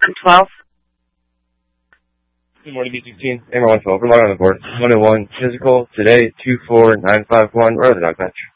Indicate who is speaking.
Speaker 1: 12.
Speaker 2: Good morning, B16. Amber 112. We're live on the board. 101 physical today, 24951. We're at the dog patch.